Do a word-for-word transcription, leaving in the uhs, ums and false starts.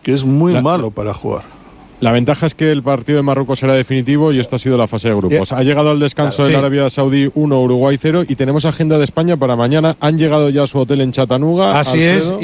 que es muy la, malo para jugar. La ventaja es que el partido de Marruecos será definitivo y esto ha sido la fase de grupos. Bien. Ha llegado al descanso Claro, el sí. Arabia Saudí uno, Uruguay cero y tenemos agenda de España para mañana. Han llegado ya a su hotel en Chattanooga. Así Alfredo. es.